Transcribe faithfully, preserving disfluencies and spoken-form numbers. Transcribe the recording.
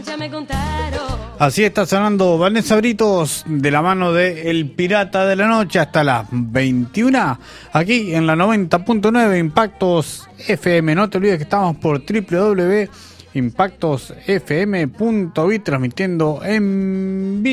ya me contaron. Así está sonando Vanessa Britos de la mano de El Pirata de la Noche hasta las veintiuna, aquí en la noventa punto nueve Impactos F M. No te olvides que estamos por doble u doble u doble u punto impactos f m punto b transmitiendo en vivo.